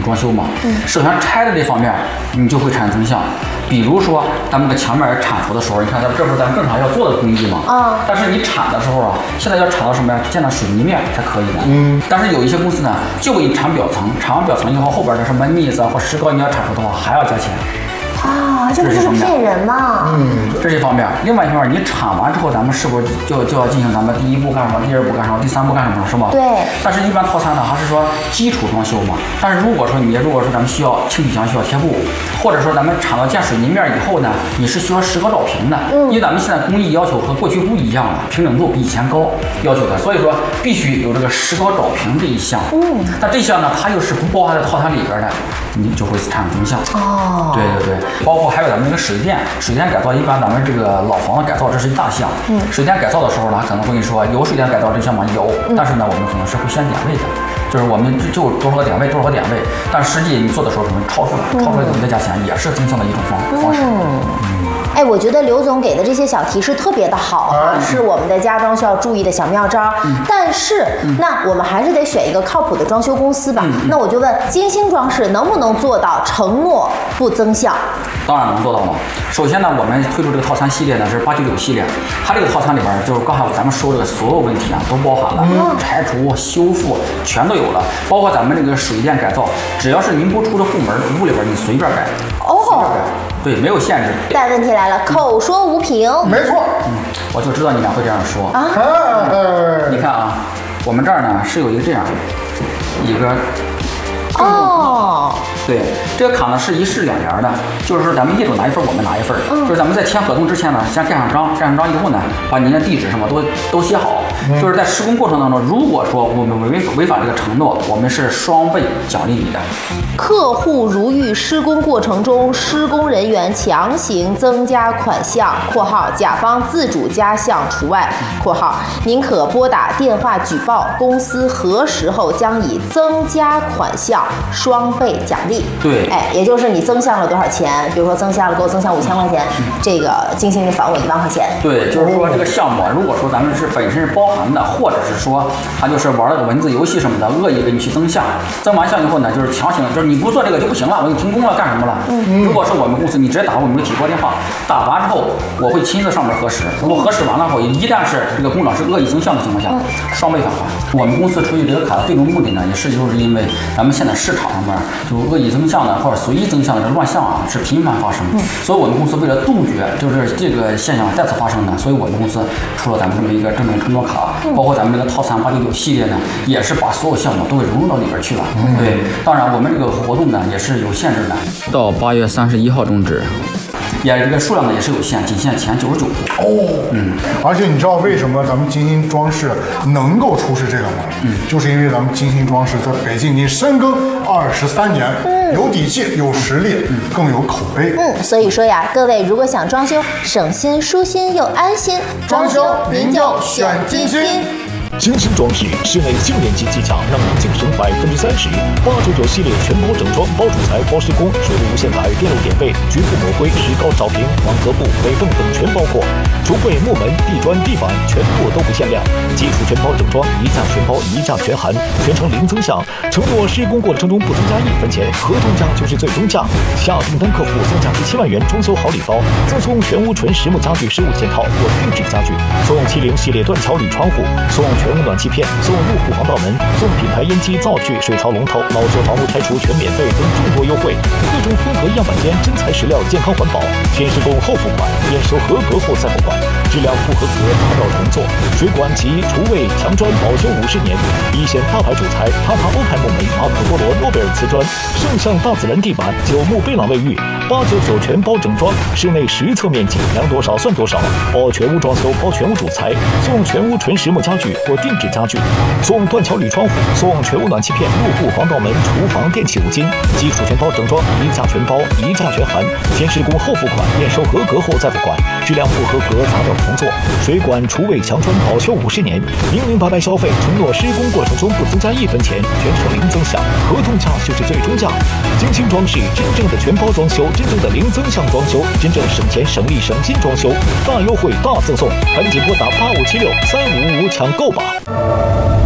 装修嘛。首先拆的这方面你就会产生增项。比如说咱们的墙面铲除的时候，你看这不是咱们正常要做的工艺吗？但是你铲的时候啊，现在要铲到什么呀？见到水泥面才可以的。但是有一些公司呢，就给你铲表层，铲完表层以后，后边的什么腻子或石膏你要铲除的话，还要加钱。 这不就是骗人吗？ 这是一方面。另外一方面，你铲完之后，咱们是不是就要进行咱们第一步干什么，第二步干什么，第三步干什么，是吗？ 对。 但是，一般套餐呢，还是说基础装修嘛。但是如果说咱们需要清洗墙需要贴布，或者说咱们铲到见水泥面以后呢，你是需要石膏绕平的，因为咱们现在工艺要求和过去不一样了，平整度比以前高要求的，所以说必须有这个石膏绕平这一项。那这项呢，它又是不包含在套餐里边的，你就会产生增项。对，包括还有咱们这个水电改造，一般咱们这个老房子改造这是一大项。水电改造的时候呢，可能会跟你说有水电改造这项吗？有，但是呢，我们可能是会先点位的，就是我们就多少个点位，但实际你做的时候可能超出了，我们再加钱也是增项的一种方式。 我觉得刘总给的这些小提示特别的好是我们的家装需要注意的小妙招。但是，那我们还是得选一个靠谱的装修公司吧。那我就问，金星装饰能不能做到承诺不增项？ 当然能做到了。首先呢，我们推出这个套餐系列呢是896系列，它这个套餐里边就是刚才咱们说的所有问题啊都包含了，拆除、修复全都有了，包括咱们这个水电改造，只要是您不出这户门，屋里边你随便改。对，没有限制。 但问题来了，口说无凭。 没错。 我就知道你俩会这样说你看啊，我们这儿呢是有一个这样一个。对，这个卡呢是1式2联的，就是说咱们业主拿一份，我们拿一份。就是咱们在签合同之前呢，先盖上章，以后呢，把您的地址什么都写好。就是在施工过程当中，如果说我们违反这个承诺，我们是双倍奖励你的。 客户如遇施工过程中施工人员强行增加款项（括号甲方自主加项除外）（括号您可拨打电话举报，公司核实后将以增加款项双倍奖励）。 对， 也就是你增项了多少钱？比如说给我增项5000块钱，这个金星就返我1万块钱。 对，就是说这个项目，如果说咱们是本身是包含的，或者是说他就是玩了个文字游戏什么的，恶意给你去增项，增完项以后呢，就是强行就是你不做这个就不行了，我给你停工了干什么了？如果是我们公司，你直接打我们的体拨电话，打完之后我会亲自上门核实，如果核实完了后，一旦是这个工长是恶意增项的情况下，双倍返还。我们公司出具这个卡的最终目的呢，也是就是因为咱们现在市场上面就恶意增项的或者随意增项的这乱象是频繁发生，所以我们公司为了杜绝就是这个现象再次发生呢，所以我们公司出了咱们这么一个正承诺卡，包括咱们这个套餐899系列呢，也是把所有项目都给融入到里边去了。对，当然我们这个活动呢也是有限制的，到8月31号终止。这个数量呢也是有限，仅限前99户。 而且你知道为什么咱们金星装饰能够出示这个吗？就是因为咱们金星装饰在北京已经深耕23年，有底气、有实力，更有口碑。 所以说呀，各位如果想装修省心、舒心又安心， 装修您就选金星。 金星装饰室内静电机机架让您净省30%，899系列全包整装，包主材、包施工，水路无线台、电路点背、局部抹灰、石膏照平、网格布、北缝等全包括。橱柜、木门、地砖、地板全部都不限量。基础全包整装，一价全包，一价全含，全程零增项，承诺施工过程中不增加1分钱，合同价就是最终价。下订单客户送价值7万元装修好礼包，赠送全屋纯实木家具15件套或定制家具，送70系列断桥铝窗户，送全屋暖气片，送入户防盗门，送品牌烟机、灶具、水槽龙头、老旧房屋拆除全免费等众多优惠。各种风格样板间，真材实料，健康环保，先施工后付款，验收合格后再付款，质量不合格打掉重做。水管及厨卫墙砖保修50年，一线大牌主材塔塔欧派木门、马可波罗诺贝尔瓷砖，圣象大自然地板，9木贝朗卫浴，899全包整装，室内实测面积量多少算多少，包全屋装修，包全屋主材，送全屋纯实木家具或定制家具，送断桥铝窗户，送全屋暖气片、入户防盗门、厨房电器5斤，基础全包整装，一价全包，一价全含，先施工后付款，验收合格后再付款，质量不合格砸掉重做。水管、厨卫墙砖保修50年，明明白白消费，承诺施工过程中不增加1分钱，全程零增项，合同价就是最终价。金星装饰，真正的全包装修，真正的零增项装修，真正省钱省力省心装修，大优惠大赠送，赶紧拨打85763555抢购吧。